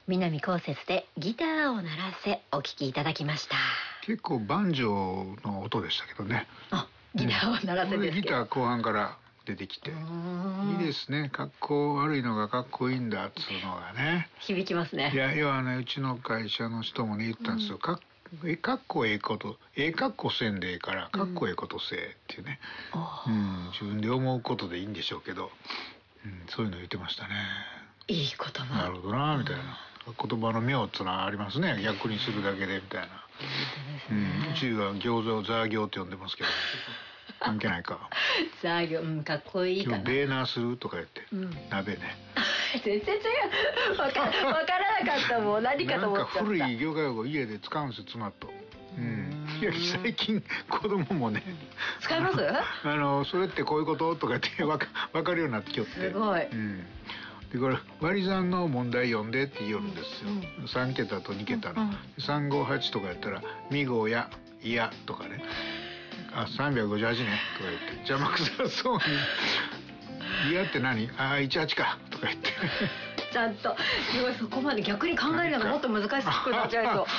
南こうせつでギターを鳴らせお聴きいただきました。 結構バンジョーの音でしたけどね。 あ、ギターを鳴らせですけど、 ギター後半から出てきていいですね。かっこ悪いのがかっこいいんだっつうのがね響きますね。 いや要はね、うちの会社の人もね言ったんですよ、かっこええこと、かっこせんでええからかっこええことせえっていうね、自分で思うことでいいんでしょうけど、そういうの言ってましたね。 いい言葉。 なるほどなみたいな、言葉の妙っつうのはありますね。逆にするだけでみたいな。うちは餃子をザー餃って呼んでますけど関係ないか。 ザー餃、かっこいいかな。 今日ベーナーするとか言って、鍋ね全然違う。わからなかったもん。何かと思っちゃった。 なんか古い業界用語家で使うんですよ、妻と。いや最近子供もね使いますそれってこういうこととかって分かるようになってきよって。 すごい。 でこれ割り算の問題読んでって言いよるんですよ、3桁と2桁の、358とかやったら2号やいやとかね、358ねとか言って邪魔くさそうにいやって何18かとか言ってちゃんとそこまで逆に考えるのがもっと難しくなっちゃいそう。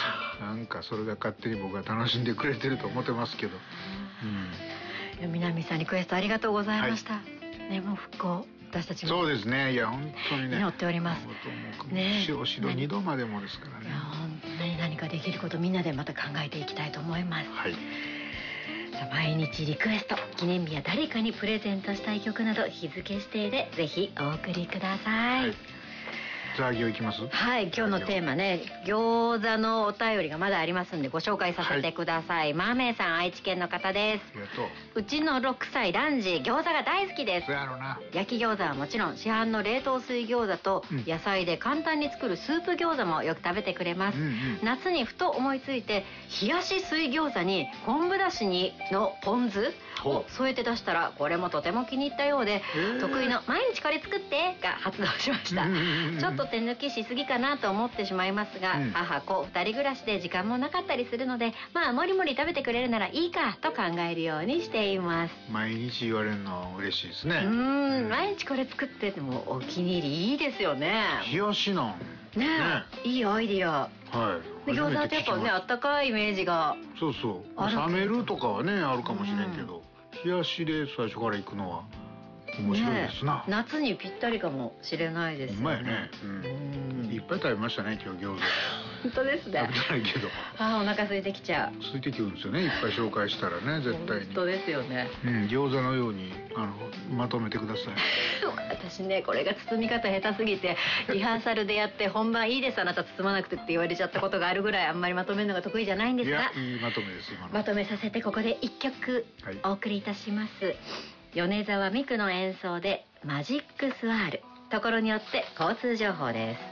なんかそれが勝手に僕は楽しんでくれてると思ってますけど。 南さんリクエストありがとうございました。もう復興私たちもそうですね。いや本当にね祈っておりますね。お城2度までもですからね。 いや本当に何かできることみんなでまた考えていきたいと思います。毎日リクエスト、記念日や誰かにプレゼントしたい曲など日付指定でぜひお送りください。 ザー餃いきます。 はい、今日のテーマね、餃子のお便りがまだありますんでご紹介させてください。マーメイさん、愛知県の方です。 ありがとう。 うちの6歳ランジ、餃子が大好きです。 そうやろな。 焼き餃子はもちろん市販の冷凍水餃子と野菜で簡単に作るスープ餃子もよく食べてくれます。夏にふと思いついて冷やし水餃子に昆布だしのポン酢を添えて出したらこれもとても気に入ったようで、得意の毎日これ作ってが発動しました。ちょっと手抜きしすぎかなと思ってしまいますが、母子2人暮らしで時間もなかったりするので、まあもりもり食べてくれるならいいかと考えるようにしています。 毎日言われるの嬉しいですね。 毎日これ作っててもお気に入りいいですよね。 冷やしなんね、いいアイディア。餃子ってやっぱね、あったかいイメージが。 そうそう。冷めるとかはねあるかもしれんけど、冷やしで最初から行くのは面白いですな。 夏にぴったりかもしれないですよね。 うまいね。いっぱい食べましたね今日餃子。 本当ですね。 食べてないけど。 お腹空いてきちゃう。 空いてきるんですよね。いっぱい紹介したらね、絶対に。 本当ですよね。 餃子のようにまとめてください。 私ね、これが包み方下手すぎてリハーサルでやって本番いいですあなた包まなくてって言われちゃったことがあるぐらいあんまりまとめるのが得意じゃないんですが、 いやいいまとめです今の。 まとめさせてここで1曲お送りいたします。米沢美久の演奏でマジックスワール。ところによって交通情報です。